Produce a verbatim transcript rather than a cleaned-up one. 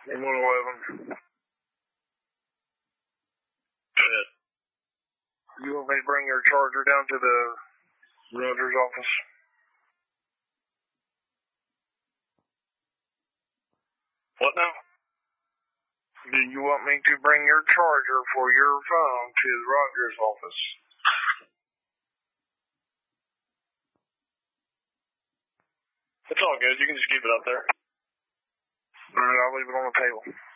one eleven. Go ahead. You want me to bring your charger down to the Rogers office? What now? Do you want me to bring your charger for your phone to the Rogers office? It's all good. You can just keep it up there. All right, I'll leave it on the table.